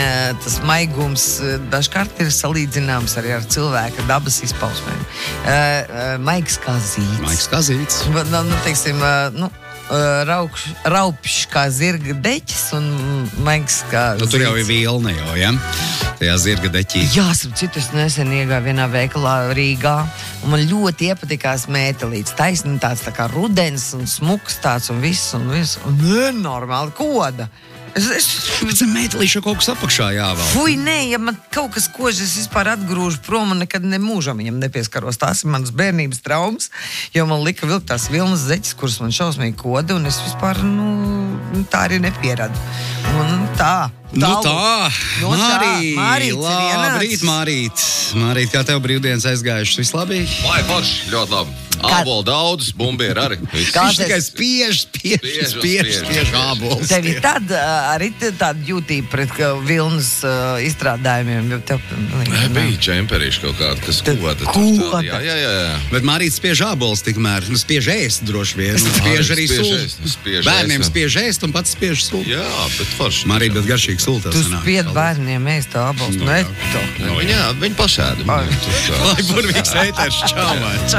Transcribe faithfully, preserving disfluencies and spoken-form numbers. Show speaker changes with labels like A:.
A: Tas maigums dažkārt ir salīdzināms arī ar cilvēka dabas izpausmēm. Maigs kā zīts.
B: Maigs kā zīts.
A: Nu, teiksim, nu, raukš, raupšs kā zirga deķis un maigs kā
B: nu,
A: zīts.
B: Tur jau ir vilna jau, ja? Tajā zirga deķī.
A: Jā, citu es nesen iegāju vienā veikalā Rīgā, un man ļoti iepatikās mētelīts. Taisni tāds tā kā rudens un smuks tāds un viss, un viss, un nenormāli koda. Es, es...
B: Bet zem mētelīšu kaut kas apakšā jāvēl.
A: Fui, nē, ja man kaut kas kožas es vispār atgrūžu prom un nekad nemūžam viņam nepieskaros. Tās ir manas bērnības traumas, jo man lika vilkt tās vilnas zeķes, kuras man šausmīgi koda, un es vispār, nu, tā arī nepieradu. Un tā.
B: Nu tā,
A: no
B: Mārī,
A: Mārīt,
B: labrīt, Mārīt. Mārīt, kā tev brīvdienas aizgājušas? Viss labi?
C: Vai, forši, ļoti labi. Ābolu daudz, bumbieri arī.
B: Viņš tikai spiež, spiež, spiež, spiež, spiež ābolus.
A: Tev ir tāda, arī tāda jūtība pret vilnas uh, izstrādājumiem. Tev,
C: Nē, bija čemperīši kaut kādi, kas koda.
A: Koda.
C: Jā, jā, jā.
B: Bet Mārīt spiež ābolus tikmēr. Nu, spiež ēst droši vien. Nu, spiež arī sult. Bērniem spiež ēst un pats spiež sult.
C: Jā, bet forši.
B: Mārīt, bet garšīgi sultā.
A: Tu spied bērniem ēst ābolus.
B: No,
A: Neto.
C: No, jā, viņi pašēdi.
B: Lai burvīgs ēters, čau, vai.